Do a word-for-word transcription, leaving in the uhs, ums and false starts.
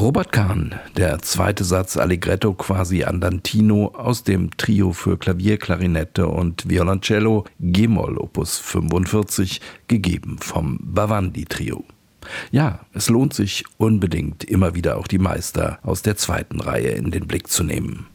Robert Kahn, der zweite Satz Allegretto quasi andantino aus dem Trio für Klavier, Klarinette und Violoncello G-Moll Opus fünfundvierzig, gegeben vom Bhavandi Trio. Ja, es lohnt sich unbedingt, immer wieder auch die Meister aus der zweiten Reihe in den Blick zu nehmen.